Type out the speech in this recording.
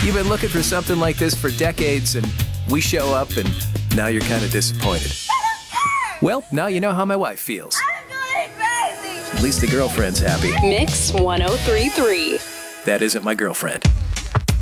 You've been looking for something like this for decades, and we show up, and now you're kind of disappointed. Well, now you know how my wife feels. I'm going crazy. At least the girlfriend's happy. Mix 1033. That isn't my girlfriend.